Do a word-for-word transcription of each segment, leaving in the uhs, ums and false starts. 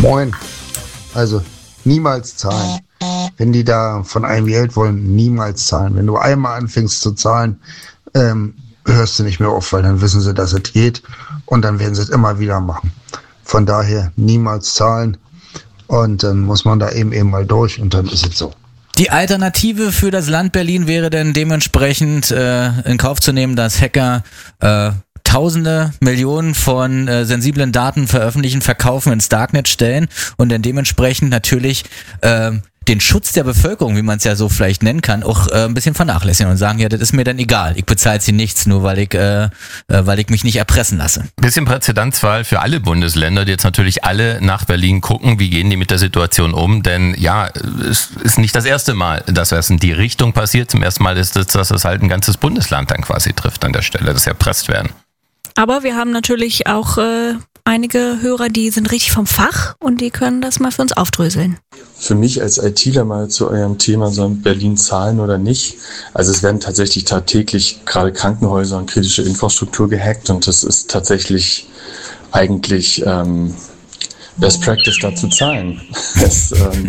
Moin. Also niemals zahlen. Wenn die da von einem Geld wollen, niemals zahlen. Wenn du einmal anfängst zu zahlen, ähm, hörst du nicht mehr auf, weil dann wissen sie, dass es geht und dann werden sie es immer wieder machen. Von daher niemals zahlen und dann muss man da eben eben mal durch und dann ist es so. Die Alternative für das Land Berlin wäre dann dementsprechend äh, in Kauf zu nehmen, dass Hacker äh, Tausende, Millionen von äh, sensiblen Daten veröffentlichen, verkaufen, ins Darknet stellen und dann dementsprechend natürlich äh, den Schutz der Bevölkerung, wie man es ja so vielleicht nennen kann, auch äh, ein bisschen vernachlässigen und sagen, ja, das ist mir dann egal, ich bezahle sie nichts, nur weil ich, äh, äh, weil ich mich nicht erpressen lasse. Bisschen Präzedenzfall für alle Bundesländer, die jetzt natürlich alle nach Berlin gucken, wie gehen die mit der Situation um, denn ja, es ist nicht das erste Mal, dass das in die Richtung passiert, zum ersten Mal ist es, dass es halt ein ganzes Bundesland dann quasi trifft an der Stelle, dass sie erpresst werden. Aber wir haben natürlich auch äh, einige Hörer, die sind richtig vom Fach und die können das mal für uns aufdröseln. Für mich als ITler mal zu eurem Thema, so in Berlin zahlen oder nicht. Also es werden tatsächlich tagtäglich gerade Krankenhäuser und kritische Infrastruktur gehackt und das ist tatsächlich eigentlich ähm, Best Practice, da zu zahlen. Das, ähm,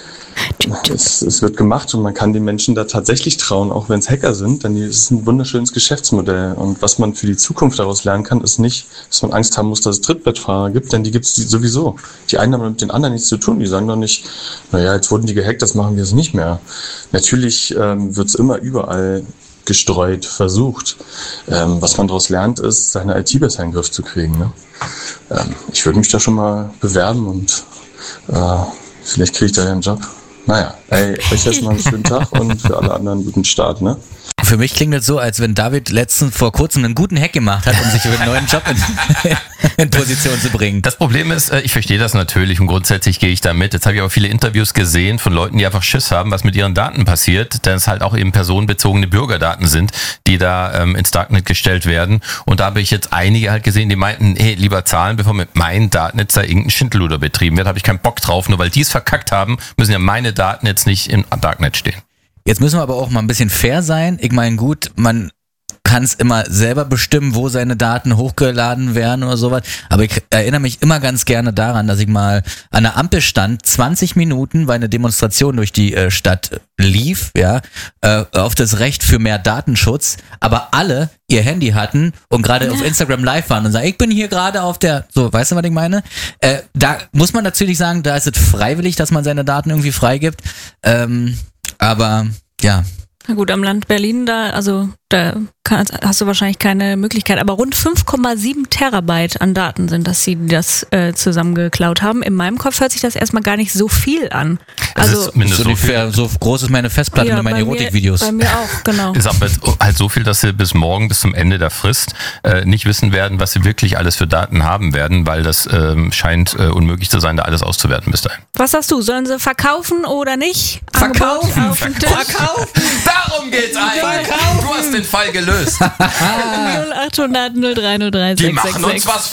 Es, es wird gemacht und man kann den Menschen da tatsächlich trauen, auch wenn es Hacker sind, denn es ist ein wunderschönes Geschäftsmodell. Und was man für die Zukunft daraus lernen kann, ist nicht, dass man Angst haben muss, dass es Trittbettfahrer gibt, denn die gibt es sowieso. Die einen haben mit den anderen nichts zu tun, die sagen doch nicht, naja, jetzt wurden die gehackt, das machen wir es nicht mehr. Natürlich ähm, wird es immer überall gestreut, versucht. Ähm, was man daraus lernt, ist, seine I T besser in den Griff zu kriegen. Ne? Ähm, ich würde mich da schon mal bewerben und äh, vielleicht kriege ich da ja einen Job. Naja, ey, euch erstmal einen schönen Tag und für alle anderen einen guten Start, ne? Für mich klingt das so, als wenn David letztens vor kurzem einen guten Hack gemacht hat, um sich über einen neuen Job in, in Position zu bringen. Das Problem ist, ich verstehe das natürlich und grundsätzlich gehe ich da mit. Jetzt habe ich auch viele Interviews gesehen von Leuten, die einfach Schiss haben, was mit ihren Daten passiert, denn es halt auch eben personenbezogene Bürgerdaten sind, die da ähm, ins Darknet gestellt werden. Und da habe ich jetzt einige halt gesehen, die meinten, hey, lieber zahlen, bevor mit meinem Darknet da irgendein Schindluder betrieben wird. Habe ich keinen Bock drauf, nur weil die es verkackt haben, müssen ja meine Daten jetzt nicht im Darknet stehen. Jetzt müssen wir aber auch mal ein bisschen fair sein. Ich meine, gut, man kann es immer selber bestimmen, wo seine Daten hochgeladen werden oder sowas. Aber ich erinnere mich immer ganz gerne daran, dass ich mal an der Ampel stand, zwanzig Minuten, weil eine Demonstration durch die äh, Stadt lief, ja, äh, auf das Recht für mehr Datenschutz, aber alle ihr Handy hatten und gerade ja. auf Instagram live waren und sagen, ich bin hier gerade auf der, so, weißt du, was ich meine? Äh, da muss man natürlich sagen, da ist es freiwillig, dass man seine Daten irgendwie freigibt. Ähm, Aber, ja. Na gut, am Land Berlin, da, also, da kann, hast du wahrscheinlich keine Möglichkeit, aber rund fünf Komma sieben Terabyte an Daten sind, dass sie das äh, zusammengeklaut haben. In meinem Kopf hört sich das erstmal gar nicht so viel an. Also, ist zumindest so, so, viel. so groß ist meine Festplatte ja, mit meinen bei Erotikvideos. Mir, bei mir auch, genau. Ist aber halt so viel, dass sie bis morgen, bis zum Ende der Frist, äh, nicht wissen werden, was sie wirklich alles für Daten haben werden, weil das ähm, scheint äh, unmöglich zu sein, da alles auszuwerten bis dahin. Was sagst du? Sollen sie verkaufen oder nicht? Verkaufen! Auf den Tisch. Verkaufen! Darum geht's eigentlich! Du hast den Fall gelöst! null acht hundert null drei null drei Die sechs sechs machen uns sechs. was